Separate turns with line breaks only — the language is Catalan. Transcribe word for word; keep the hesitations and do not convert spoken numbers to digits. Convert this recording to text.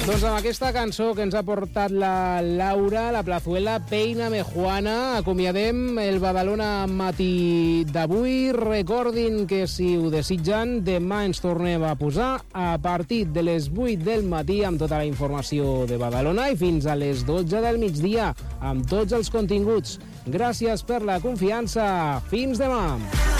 Doncs amb aquesta cançó que ens ha portat la Laura, la Plazuela, Peíname Juana, acomiadem el Badalona matí d'avui. Recordin que si ho desitgen, demà ens tornem a posar a partir de les vuit del matí amb tota la informació de Badalona i fins a les dotze del migdia amb tots els continguts. Gràcies per la confiança. Fins demà.